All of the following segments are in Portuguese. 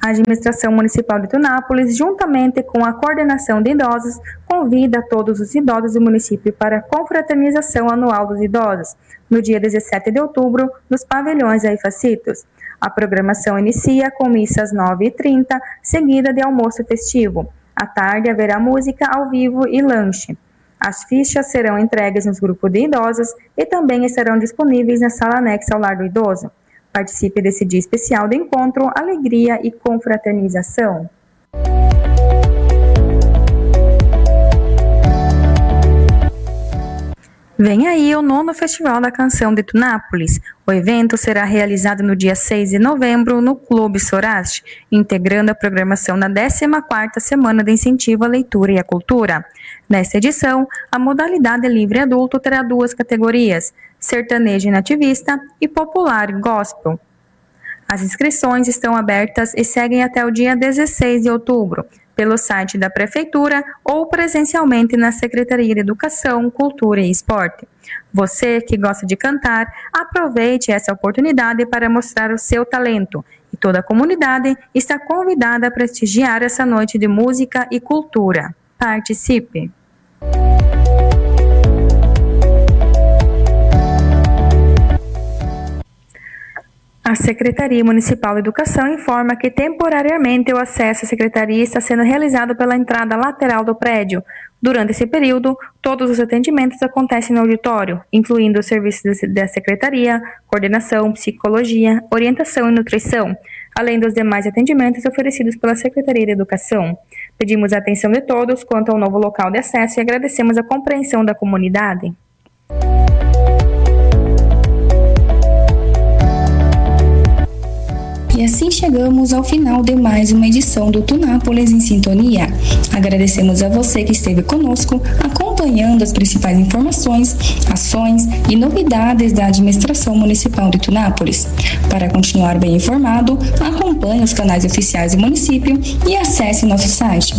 A Administração Municipal de Tunápolis, juntamente com a Coordenação de Idosos, convida todos os idosos do município para a confraternização anual dos idosos, no dia 17 de outubro, nos pavilhões Aifacitos. A programação inicia com missa às 9h30, seguida de almoço festivo. À tarde haverá música ao vivo e lanche. As fichas serão entregues nos grupos de idosos e também estarão disponíveis na sala anexa ao Lar do Idoso. Participe desse dia especial de encontro, alegria e confraternização. Vem aí o 9º Festival da Canção de Tunápolis. O evento será realizado no dia 6 de novembro no Clube Soraste, integrando a programação na 14ª Semana de Incentivo à Leitura e à Cultura. Nesta edição, a modalidade livre adulto terá 2 categorias, sertanejo e nativista e popular e gospel. As inscrições estão abertas e seguem até o dia 16 de outubro, pelo site da Prefeitura ou presencialmente na Secretaria de Educação, Cultura e Esporte. Você que gosta de cantar, aproveite essa oportunidade para mostrar o seu talento e toda a comunidade está convidada a prestigiar essa noite de música e cultura. Participe! A Secretaria Municipal de Educação informa que temporariamente o acesso à secretaria está sendo realizado pela entrada lateral do prédio. Durante esse período, todos os atendimentos acontecem no auditório, incluindo os serviços da secretaria, coordenação, psicologia, orientação e nutrição, além dos demais atendimentos oferecidos pela Secretaria de Educação. Pedimos a atenção de todos quanto ao novo local de acesso e agradecemos a compreensão da comunidade. E assim chegamos ao final de mais uma edição do Tunápolis em Sintonia. Agradecemos a você que esteve conosco, acompanhando as principais informações, ações e novidades da Administração Municipal de Tunápolis. Para continuar bem informado, acompanhe os canais oficiais do município e acesse nosso site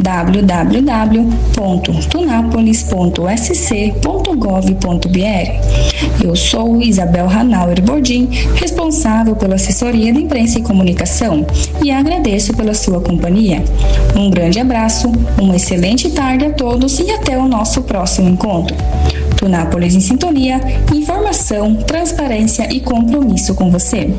www.tunapolis.sc.gov.br. Eu sou Isabel Hanauer Bordim, responsável pela assessoria de imprensa e comunicação, e agradeço pela sua companhia. Um grande abraço, uma excelente tarde a todos e até o nosso próximo encontro. Tunápolis em Sintonia, informação, transparência e compromisso com você.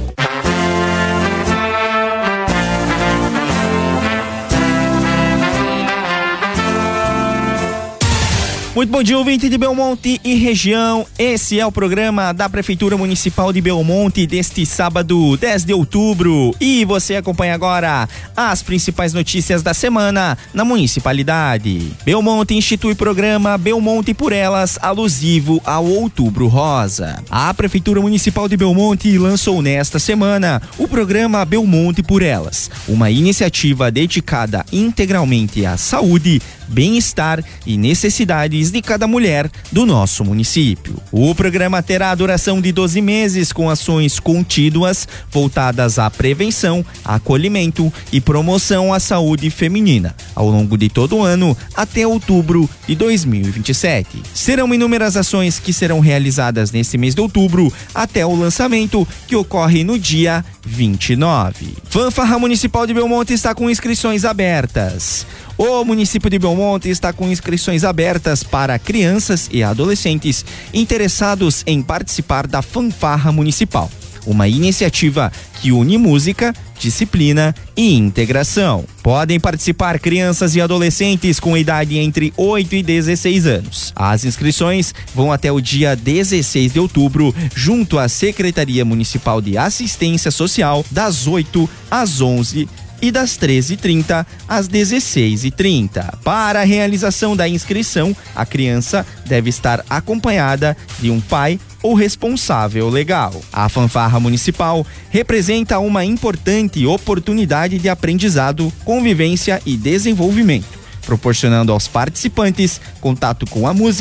Muito bom dia, ouvinte de Belmonte e região. Esse é o programa da Prefeitura Municipal de Belmonte deste sábado, 10 de outubro. E você acompanha agora as principais notícias da semana na municipalidade. Belmonte institui programa Belmonte por Elas, alusivo ao Outubro Rosa. A Prefeitura Municipal de Belmonte lançou nesta semana o programa Belmonte por Elas, uma iniciativa dedicada integralmente à saúde, bem-estar e necessidades de cada mulher do nosso município. O programa terá a duração de 12 meses com ações contínuas voltadas à prevenção, acolhimento e promoção à saúde feminina ao longo de todo o ano até outubro de 2027. Serão inúmeras ações que serão realizadas nesse mês de outubro até o lançamento, que ocorre no dia 29. Fanfarra Municipal de Belmonte está com inscrições abertas. O município de Belmonte está com inscrições abertas para crianças e adolescentes interessados em participar da Fanfarra Municipal, uma iniciativa que une música, disciplina e integração. Podem participar crianças e adolescentes com idade entre 8 e 16 anos. As inscrições vão até o dia 16 de outubro, junto à Secretaria Municipal de Assistência Social, das 8 às 11 e das 13h30 às 16h30. Para a realização da inscrição, a criança deve estar acompanhada de um pai ou responsável legal. A Fanfarra Municipal representa uma importante oportunidade de aprendizado, convivência e desenvolvimento, proporcionando aos participantes contato com a música,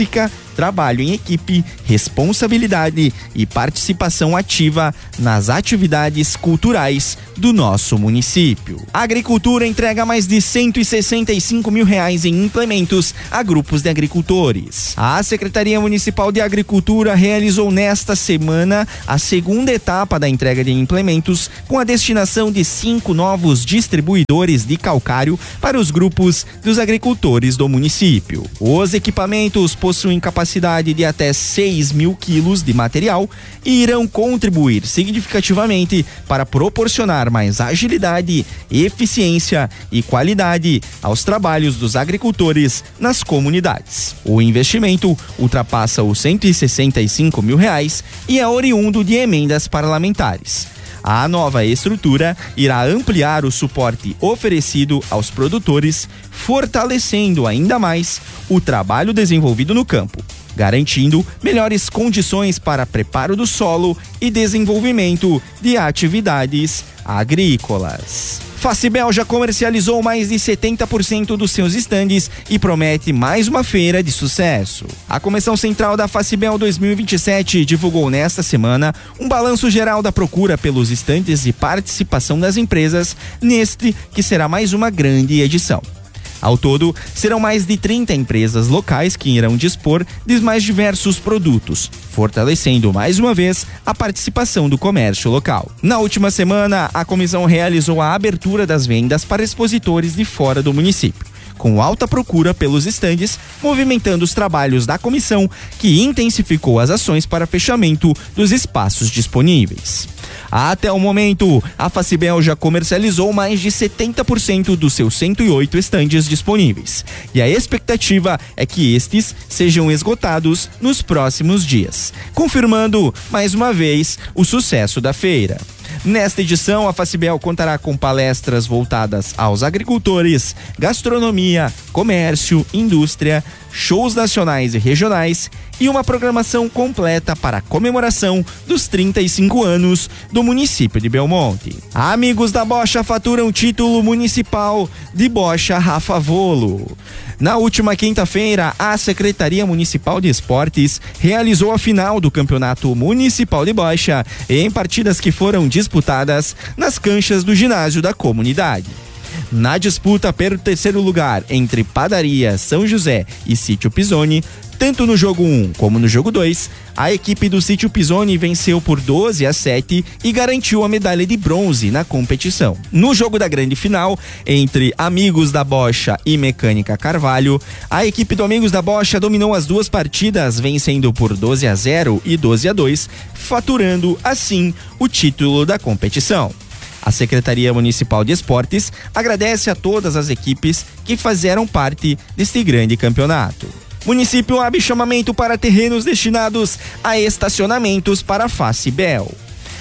trabalho em equipe, responsabilidade e participação ativa nas atividades culturais do nosso município. A agricultura entrega mais de R$165 mil em implementos a grupos de agricultores. A Secretaria Municipal de Agricultura realizou nesta semana a segunda etapa da entrega de implementos com a destinação de 5 novos distribuidores de calcário para os grupos dos agricultores do município. Os equipamentos possuem capacidade de até 6 mil quilos de material e irão contribuir significativamente para proporcionar mais agilidade, eficiência e qualidade aos trabalhos dos agricultores nas comunidades. O investimento ultrapassa os R$165 mil e é oriundo de emendas parlamentares. A nova estrutura irá ampliar o suporte oferecido aos produtores, fortalecendo ainda mais o trabalho desenvolvido no campo, garantindo melhores condições para preparo do solo e desenvolvimento de atividades agrícolas. Facibel já comercializou mais de 70% dos seus estandes e promete mais uma feira de sucesso. A Comissão Central da Facibel 2027 divulgou nesta semana um balanço geral da procura pelos estandes e participação das empresas neste que será mais uma grande edição. Ao todo, serão mais de 30 empresas locais que irão dispor de mais diversos produtos, fortalecendo mais uma vez a participação do comércio local. Na última semana, a comissão realizou a abertura das vendas para expositores de fora do município, com alta procura pelos estandes, movimentando os trabalhos da comissão, que intensificou as ações para fechamento dos espaços disponíveis. Até o momento, a Facibel já comercializou mais de 70% dos seus 108 estandes disponíveis. E a expectativa é que estes sejam esgotados nos próximos dias, confirmando, mais uma vez, o sucesso da feira. Nesta edição, a Facibel contará com palestras voltadas aos agricultores, gastronomia, comércio, indústria, shows nacionais e regionais e uma programação completa para a comemoração dos 35 anos do município de Belmonte. Amigos da Bocha faturam título municipal de Bocha Rafa Volo. Na última quinta-feira, a Secretaria Municipal de Esportes realizou a final do Campeonato Municipal de Bocha em partidas que foram disputadas nas canchas do ginásio da comunidade. Na disputa pelo terceiro lugar entre Padaria São José e Sítio Pisoni, tanto no jogo 1 como no jogo 2, a equipe do Sítio Pisoni venceu por 12-7 e garantiu a medalha de bronze na competição. No jogo da grande final, entre Amigos da Bocha e Mecânica Carvalho, a equipe do Amigos da Bocha dominou as duas partidas, vencendo por 12-0 e 12-2, faturando assim o título da competição. A Secretaria Municipal de Esportes agradece a todas as equipes que fizeram parte deste grande campeonato. O município abre chamamento para terrenos destinados a estacionamentos para a Facibel.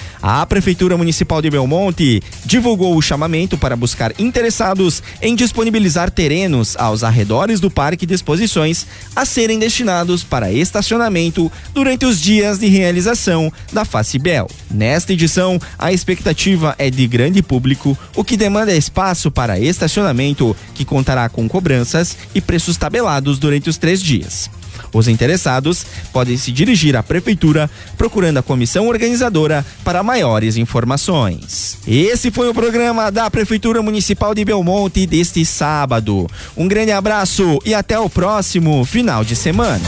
A Prefeitura Municipal de Belmonte divulgou o chamamento para buscar interessados em disponibilizar terrenos aos arredores do Parque de Exposições a serem destinados para estacionamento durante os dias de realização da Facibel. Nesta edição, a expectativa é de grande público, o que demanda espaço para estacionamento, que contará com cobranças e preços tabelados durante os 3 dias. Os interessados podem se dirigir à Prefeitura procurando a comissão organizadora para maiores informações. Esse foi o programa da Prefeitura Municipal de Belmonte deste sábado. Um grande abraço e até o próximo final de semana.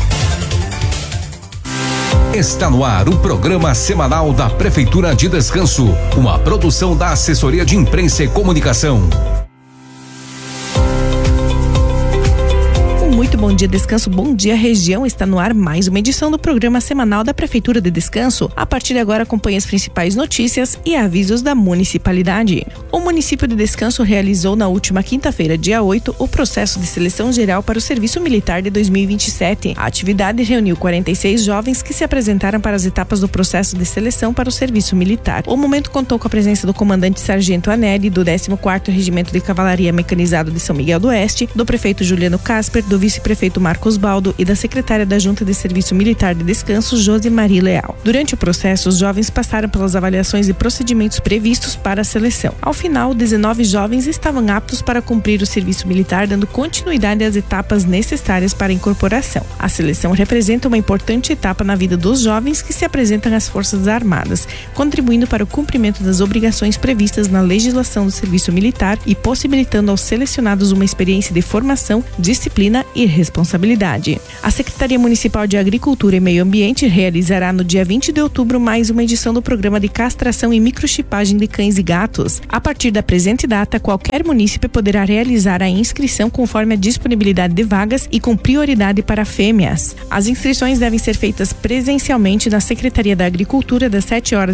Está no ar o programa semanal da Prefeitura de Descanso, uma produção da Assessoria de Imprensa e Comunicação. Muito bom dia, Descanso. Bom dia, região. Está no ar mais uma edição do programa semanal da Prefeitura de Descanso. A partir de agora, acompanhe as principais notícias e avisos da municipalidade. O município de Descanso realizou na última quinta-feira, dia 8, o processo de seleção geral para o Serviço Militar de 2027. A atividade reuniu 46 jovens que se apresentaram para as etapas do processo de seleção para o Serviço Militar. O momento contou com a presença do comandante Sargento Anelli, do 14º Regimento de Cavalaria Mecanizado de São Miguel do Oeste, do prefeito Juliano Casper, do vice-prefeito vice-prefeito Marcos Baldo e da secretária da Junta de Serviço Militar de Descanso, Josimari Leal. Durante o processo, os jovens passaram pelas avaliações e procedimentos previstos para a seleção. Ao final, 19 jovens estavam aptos para cumprir o serviço militar, dando continuidade às etapas necessárias para a incorporação. A seleção representa uma importante etapa na vida dos jovens que se apresentam às Forças Armadas, contribuindo para o cumprimento das obrigações previstas na legislação do serviço militar e possibilitando aos selecionados uma experiência de formação, disciplina e responsabilidade. A Secretaria Municipal de Agricultura e Meio Ambiente realizará no dia 20 de outubro mais uma edição do programa de castração e microchipagem de cães e gatos. A partir da presente data, qualquer munícipe poderá realizar a inscrição conforme a disponibilidade de vagas e com prioridade para fêmeas. As inscrições devem ser feitas presencialmente na Secretaria da Agricultura das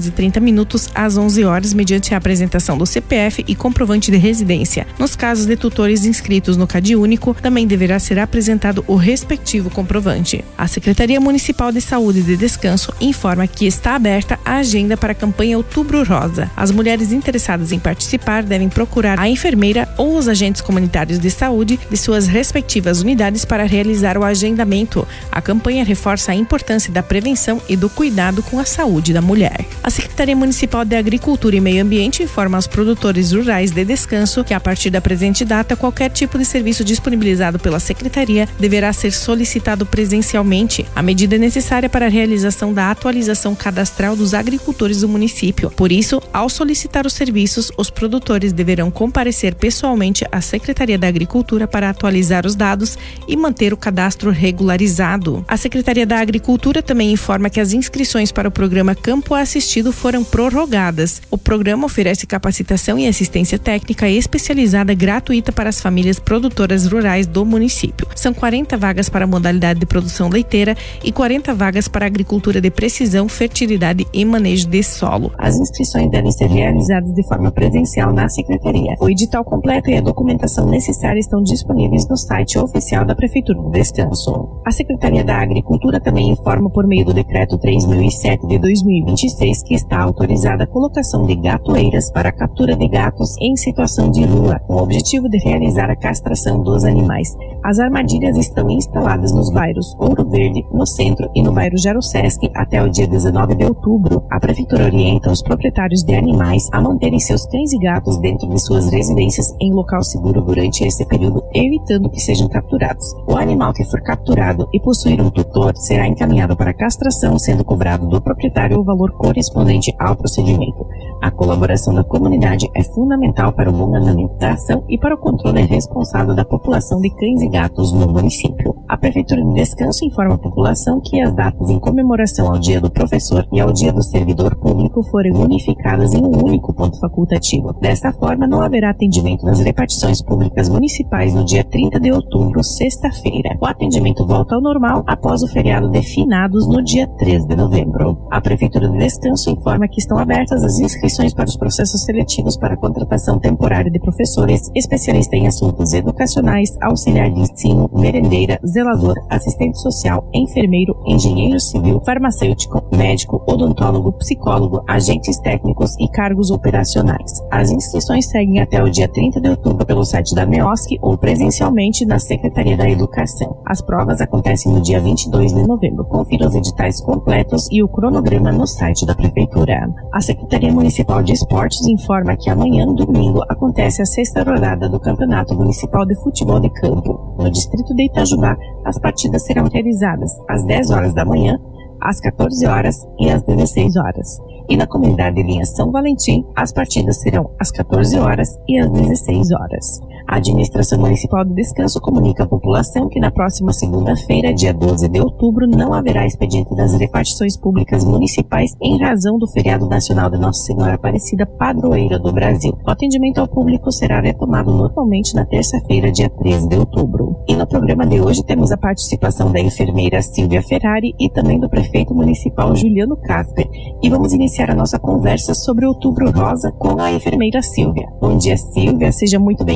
7h30 às 11h, mediante a apresentação do CPF e comprovante de residência. Nos casos de tutores inscritos no CadÚnico, também deverá ser apresentado o respectivo comprovante. A Secretaria Municipal de Saúde e de Descanso informa que está aberta a agenda para a campanha Outubro Rosa. As mulheres interessadas em participar devem procurar a enfermeira ou os agentes comunitários de saúde de suas respectivas unidades para realizar o agendamento. A campanha reforça a importância da prevenção e do cuidado com a saúde da mulher. A Secretaria Municipal de Agricultura e Meio Ambiente informa aos produtores rurais de descanso que, a partir da presente data, qualquer tipo de serviço disponibilizado pela Secretaria deverá ser solicitado presencialmente. A medida é necessária para a realização da atualização cadastral dos agricultores do município. Por isso, ao solicitar os serviços, os produtores deverão comparecer pessoalmente à Secretaria da Agricultura para atualizar os dados e manter o cadastro regularizado. A Secretaria da Agricultura também informa que as inscrições para o programa Campo Assistido foram prorrogadas. O programa oferece capacitação e assistência técnica especializada gratuita para as famílias produtoras rurais do município. São 40 vagas para a modalidade de produção leiteira e 40 vagas para a agricultura de precisão, fertilidade e manejo de solo. As inscrições devem ser realizadas de forma presencial na Secretaria. O edital completo e a documentação necessária estão disponíveis no site oficial da Prefeitura do Descanso. A Secretaria da Agricultura também informa por meio do Decreto 3007 de 2026 que está autorizada a colocação de gatoeiras para a captura de gatos em situação de rua, com o objetivo de realizar a castração dos animais. As armadilhas estão instaladas nos bairros Ouro Verde, no centro e no bairro Jarussesc até o dia 19 de outubro. A Prefeitura orienta os proprietários de animais a manterem seus cães e gatos dentro de suas residências em local seguro durante esse período, evitando que sejam capturados. O animal que for capturado e possuir um tutor será encaminhado para castração, sendo cobrado do proprietário o valor correspondente ao procedimento. A colaboração da comunidade é fundamental para o bom andamento da ação e para o controle responsável da população de cães e gatos no município. A Prefeitura de Descanso informa a população que as datas em comemoração ao Dia do Professor e ao Dia do Servidor Público foram unificadas em um único ponto facultativo. Dessa forma, não haverá atendimento nas repartições públicas municipais no dia 30 de outubro, sexta-feira. O atendimento volta ao normal após o feriado de finados no dia 3 de novembro. A Prefeitura de Descanso informa que estão abertas as inscrições para os processos seletivos para a contratação temporária de professores, especialista em assuntos educacionais, auxiliar de ensino, merendeira, zelador, assistente social, enfermeiro, engenheiro civil, farmacêutico, médico, odontólogo, psicólogo, agentes técnicos e cargos operacionais. As inscrições seguem até o dia 30 de outubro pelo site da MEOSC ou presencialmente na Secretaria da Educação. As provas acontecem no dia 22 de novembro. Confira os editais completos e o cronograma no site da Prefeitura. A Secretaria Municipal de Esportes informa que amanhã, domingo, acontece a 6ª rodada do Campeonato Municipal de Futebol de Campo. No distrito de Itajubá, as partidas serão realizadas às 10 horas da manhã, às 14 horas e às 16 horas. E na comunidade de linha São Valentim, as partidas serão às 14 horas e às 16 horas. A Administração Municipal de Descanso comunica à população que na próxima segunda-feira, dia 12 de outubro, não haverá expediente das repartições públicas municipais em razão do feriado nacional de Nossa Senhora Aparecida, padroeira do Brasil. O atendimento ao público será retomado normalmente na terça-feira, dia 13 de outubro. E no programa de hoje temos a participação da enfermeira Silvia Ferrari e também do prefeito municipal Juliano Casper. E vamos iniciar a nossa conversa sobre o Outubro Rosa com a enfermeira Silvia. Bom dia, Silvia, seja muito bem-vinda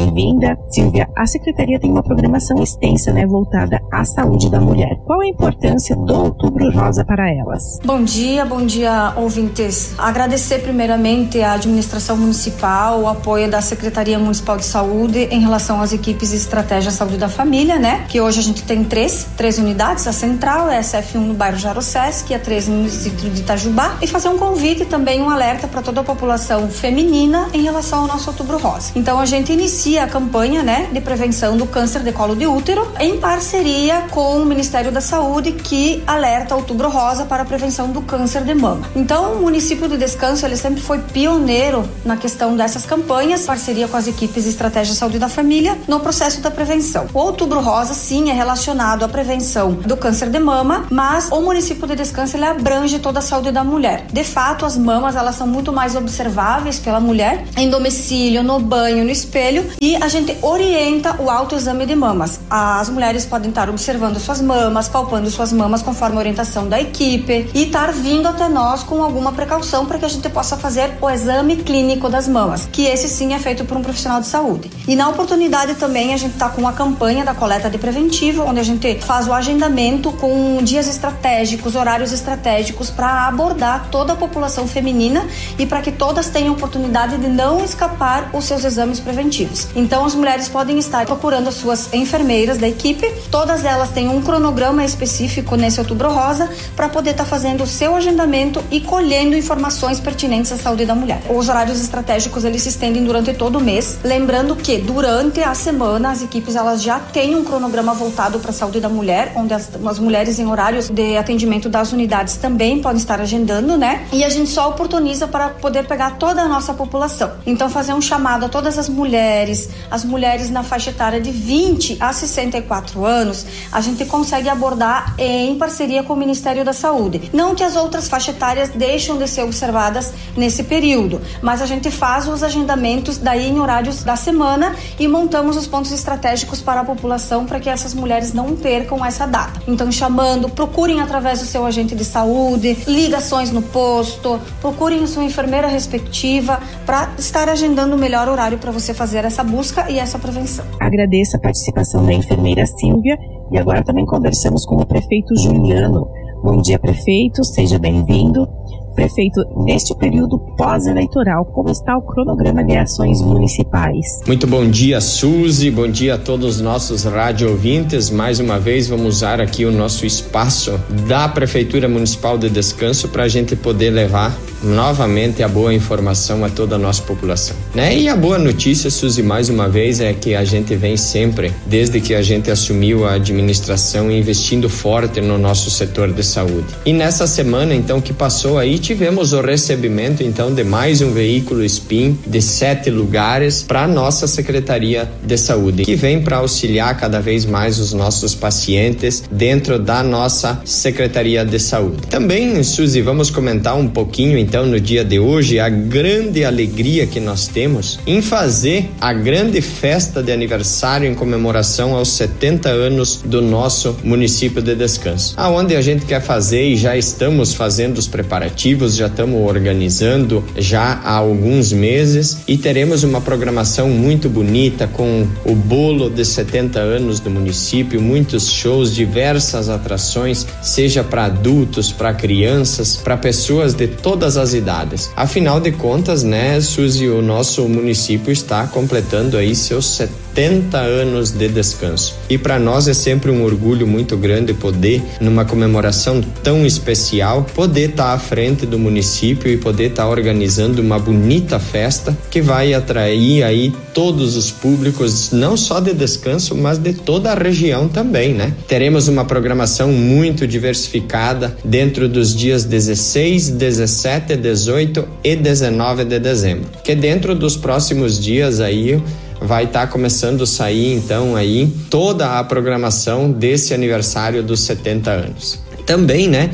Silvia. Silvia, a Secretaria tem uma programação extensa, né, voltada à saúde da mulher. Qual a importância do Outubro Rosa para elas? Bom dia, ouvintes. Agradecer primeiramente à administração municipal, o apoio da Secretaria Municipal de Saúde em relação às equipes de estratégia saúde da família, né? Que hoje a gente tem três unidades, a central, a SF1 no bairro Jarosesc e a 3 no distrito de Itajubá, e fazer um convite e também um alerta para toda a população feminina em relação ao nosso Outubro Rosa. Então a gente inicia a campanha, né, de prevenção do câncer de colo de útero em parceria com o Ministério da Saúde, que alerta Outubro Rosa para a prevenção do câncer de mama. Então o município de Descanso, ele sempre foi pioneiro na questão dessas campanhas, parceria com as equipes de estratégia saúde da família no processo da prevenção. O Outubro Rosa, sim, é relacionado à prevenção do câncer de mama, mas o município de Descanso, ele abrange toda a saúde da mulher. De fato, as mamas, elas são muito mais observáveis pela mulher em domicílio, no banho, no espelho, e a gente orienta o autoexame de mamas. As mulheres podem estar observando suas mamas, palpando suas mamas conforme a orientação da equipe e estar vindo até nós com alguma precaução para que a gente possa fazer o exame clínico das mamas, que esse sim é feito por um profissional de saúde. E na oportunidade também a gente está com a campanha da coleta de preventivo, onde a gente faz o agendamento com dias estratégicos, horários estratégicos para abordar toda a população feminina e para que todas tenham oportunidade de não escapar os seus exames preventivos. Então as mulheres podem estar procurando as suas enfermeiras da equipe, todas elas têm um cronograma específico nesse Outubro Rosa para poder estar fazendo o seu agendamento e colhendo informações pertinentes à saúde da mulher. Os horários estratégicos, eles se estendem durante todo o mês, lembrando que durante a semana as equipes, elas já têm um cronograma voltado para a saúde da mulher, onde as mulheres em horários de atendimento das unidades também podem estar agendando, né? E a gente só oportuniza para poder pegar toda a nossa população. Então fazer um chamado a todas as mulheres na faixa etária de 20 a 64 anos, a gente consegue abordar em parceria com o Ministério da Saúde. Não que as outras faixas etárias deixam de ser observadas nesse período, mas a gente faz os agendamentos daí em horários da semana e montamos os pontos estratégicos para a população para que essas mulheres não percam essa data. Então chamando, procurem através do seu agente de saúde, ligações no posto, procurem a sua enfermeira respectiva para estar agendando o melhor horário para você fazer essa busca e essa prevenção. Agradeço a participação da enfermeira Silvia e agora também conversamos com o prefeito Juliano. Bom dia, prefeito, seja bem-vindo. Prefeito, neste período pós-eleitoral, como está o cronograma de ações municipais? Muito bom dia, Suzy, bom dia a todos os nossos rádio ouvintes. Mais uma vez vamos usar aqui o nosso espaço da Prefeitura Municipal de Descanso para a gente poder levar novamente a boa informação a toda a nossa população, né? E a boa notícia, Suzy, mais uma vez, é que a gente vem sempre, desde que a gente assumiu a administração, investindo forte no nosso setor de saúde. E nessa semana, então, que passou aí, tivemos o recebimento, então, de mais um veículo SPIN de 7 lugares para a nossa Secretaria de Saúde, que vem para auxiliar cada vez mais os nossos pacientes dentro da nossa Secretaria de Saúde. Também, Suzy, vamos comentar um pouquinho, então, no dia de hoje, a grande alegria que nós temos em fazer a grande festa de aniversário em comemoração aos 70 anos do nosso município de Descanso, aonde a gente quer fazer e já estamos fazendo os preparativos, já estamos organizando já há alguns meses e teremos uma programação muito bonita com o bolo de 70 anos do município, muitos shows, diversas atrações, seja para adultos, para crianças, para pessoas de todas as idades. Afinal de contas, né, Suzy, o nosso município está completando aí seus 70 anos de descanso. E para nós é sempre um orgulho muito grande poder, numa comemoração tão especial, poder estar à frente do município e poder estar organizando uma bonita festa que vai atrair aí todos os públicos, não só de Descanso, mas de toda a região também, né? Teremos uma programação muito diversificada dentro dos dias 16, 17, 18 e 19 de dezembro, que dentro dos próximos dias aí vai estar começando a sair então aí toda a programação desse aniversário dos 70 anos. Também, né,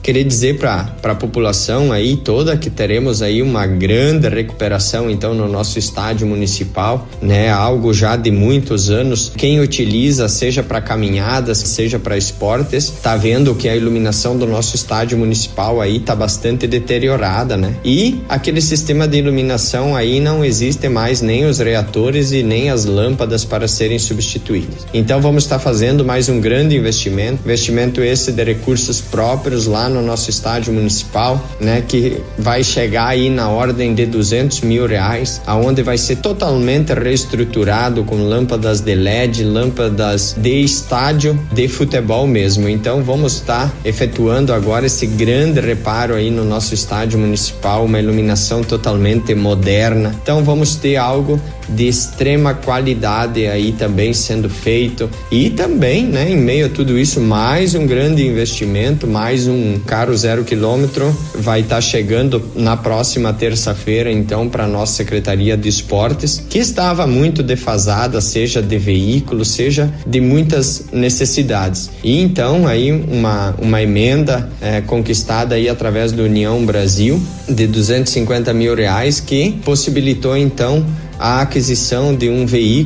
querer dizer para a população aí toda que teremos aí uma grande recuperação então no nosso estádio municipal, né? Algo já de muitos anos. Quem utiliza, seja para caminhadas, seja para esportes, tá vendo que a iluminação do nosso estádio municipal aí tá bastante deteriorada, né? E aquele sistema de iluminação aí não existe mais nem os reatores e nem as lâmpadas para serem substituídas. Então vamos estar fazendo mais um grande investimento esse de recursos próprios lá no nosso estádio municipal, né? Que vai chegar aí na ordem de R$200 mil, aonde vai ser totalmente reestruturado com lâmpadas de LED, lâmpadas de estádio de futebol mesmo. Então vamos estar efetuando agora esse grande reparo aí no nosso estádio municipal, uma iluminação totalmente moderna. Então vamos ter algo de extrema qualidade aí também sendo feito, e também, né, em meio a tudo isso, mais um grande investimento, mais um carro 0 quilômetro vai estar chegando na próxima terça-feira, então, para nossa Secretaria de Esportes, que estava muito defasada, seja de veículos, seja de muitas necessidades. E então aí uma emenda conquistada aí através do União Brasil de R$250 mil, que possibilitou então a aquisição de um veículo